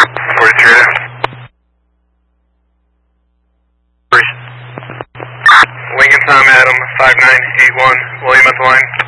43. Lincoln Tom Adam 5981, William at the line.